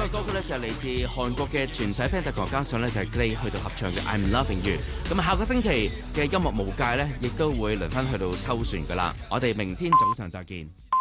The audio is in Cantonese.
一個歌曲咧就係嚟自韓國嘅團體 Pentagon， 加上咧就係 GLAY 去到合唱嘅 I'm Loving You。咁下個星期嘅音樂無界咧，亦都會輪番去到秋旋噶啦。我哋明天早上再見。